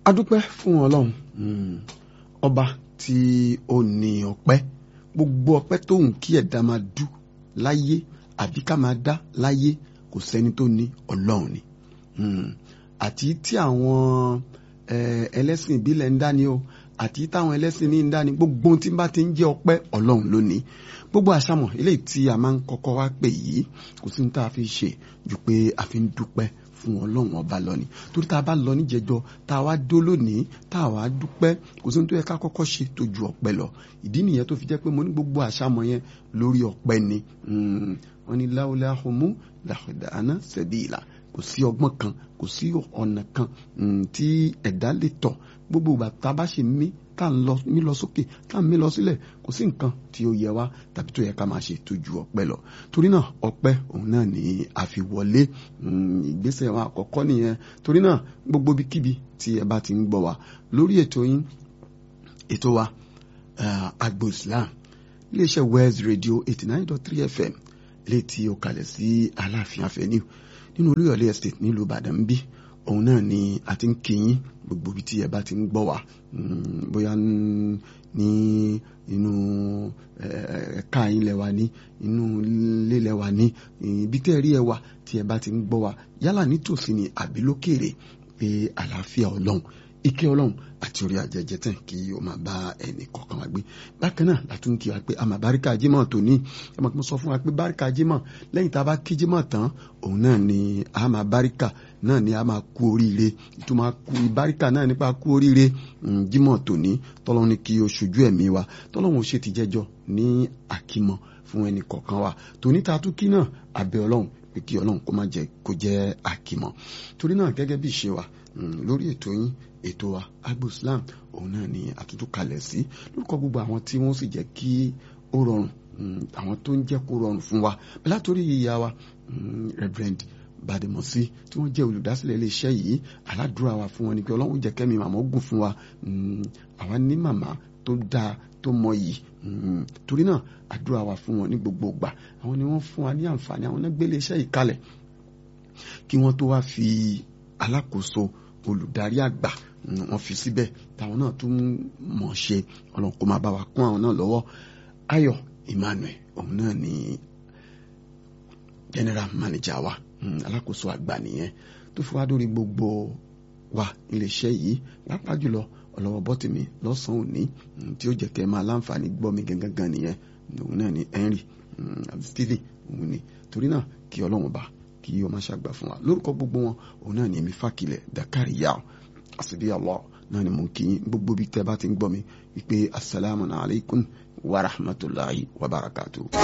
adúpẹ́ fún Ọlọ́run ọba tí ó ní ọpẹ́ gbogbo ọpẹ́ tóun kí ẹ̀dá máa dù láyé àbí ká máa dá láyé kò sẹ́ni tó ní Ọlọ́run ni àti tí àwọn ẹlẹ́sìn ìbílẹ̀ ń dání o àti táwọn ẹlẹ́sìn ní ń dání gbogbo tí bá ti ń jẹ́ ọpẹ́ Ọlọ́run ló ní gbogbo àṣàmọ̀ eléyìí tí a máa ń kọ́kọ́ wá pè yìí kò sí ní tá a fi ṣe ju pé a fi ń dúpẹ́ fún Ọlọ́run ọba lọ ni torí tá a bá lọ níjẹjọ tá a wá dó lónìí tá a wá dúpẹ́ kò sí ní tó yẹ ká kọ́kọ́ ṣe tó ju ọpẹ́ lọ ìdí nìyẹn tó fi jẹ́ pé mo ní gbogbo àṣàmọ̀ yẹn lórí ọpẹ́ ni wọ́n ní láwùlá homo làkàdánà sẹ́bìlà kò sí ọgbọ́n kan kò sí ọ̀nà kan tí ẹ̀dá lè tọ̀ gbogbo ìgbà tá a bá ṣe mí tá ń lọ mí lọ sókè tá ń mí lọ sílẹ̀ kò sí nǹkan tí ó yẹ wá tàbí tó yẹ ká máa ṣe tó ju ọpẹ́ lọ torí náà ọpẹ́ òun náà ní àfiwọlé ìgbésẹ̀ wa àkọ́kọ́ nìyẹn torí náà gbogbo ibikíbi tí ẹ bá ti ń gbọ́ wa lórí ètò yín ètò wa Agbo Islam iléeṣẹ́ West Radio 89.3 FM ilé tí ó kalẹ̀ sí Aláàfin Avenue nínú Olúyọ̀lé Estate nílùú Ìbàdàn bí òun náà ni a ti ń kíyín gbogbo ibi tí ẹ bá ti ń gbọ́ wá bóyá ní inú ẹ̀ka yín lẹ́wà ní inú ilé lẹ́wà ní ibi tẹ́ rí ẹwà tí ẹ bá ti ń gbọ́ wá yálà nítòsí ni àbí lókèrè pé àlàáfíà Ọlọ́run ìkẹ́ Ọlọ́run àti orí ajẹjẹ tán kí o máa bá ẹnì kọ̀ọ̀kan wa gbé bákan náà látún kí wa pé àmà báríkà jímọ̀ tòní ẹ mọ̀ kí mo sọ fún wa pé báríkà jímọ̀ lẹ́yìn tá a bá kí jímọ̀ tán òun náà ni àmà báríkà náà ni a máa kú oríire ìtumọ̀ kú báríkà náà nípa kú oríire jímọ̀ tòní tọ́lọ́run ní kí o ṣojú ẹ̀mí wa tọ́lọ́run ò ṣe ti jẹ́jọ́ ní àkímọ̀ fún ẹnì kọ̀ọ̀kan wa tòní ta tún kí náà abẹ́ Ọlọ́run pé kí Ọlọ́run kó má jẹ́ kó jẹ́ àkímọ̀ torí náà gẹ́gẹ́ bí ìṣe wa lórí ètò yín ètò wa Agbo Islam òun náà ni àtúntò kalẹ̀ sí lórúkọ gbogbo àwọn tí wọ́n sì jẹ́ kí ó rọrùn àwọn tó ń jẹ́ kó rọrùn fún wa bẹ́ẹ̀ látòrí ìyá wa Reverend Badimosi tí wọ́n jẹ́ olùdásílẹ̀ iléeṣẹ́ yìí aládùúrà wa fún wọn ni pé Ọlọ́run jẹ́ kẹ́mi màmá ogun fún wa àwa ní màmá tó dáa tó mọ yìí torí náà àdúrà wa fún wọn ní gbogbo ìgbà àwọn ni wọ́n fún wa ní àǹfààní àwọn náà gbé iléeṣẹ́ yìí kalẹ̀ kí wọ́n tó wá fi alákòóso olùdarí àgbà wọ́n fi síbẹ̀ táwọn náà tún mọ̀ ṣe Ọlọ́run kó máa bá wa kún àwọn náà lọ́wọ́ Ayọ̀ Emmanuel òun náà ni general manager wa alákòóso àgbà nìyẹn tó fi wá dórí gbogbo wa iléeṣẹ́ yìí lápá jùlọ ọlọ́wọ́ bọ́tìmí lọ́sàn-án òní tí ó jẹ́ kẹ́ máa láǹfààní gbọ́ mi gangan nìyẹn òun náà ni Henry Stephen òun ni torí náà kí Ọlọ́run bá kí o máa ṣàgbà fún wa lórúkọ gbogbo wọn òun náà ni èmi Fákilẹ̀ Dakari Yao àṣìbí Allah náà ni mo ń kí yín gbogbo bí tẹ́ bá ti ń gbọ́ mi wípé assalamu alaikum wa rahmatulahi wa barakatuh.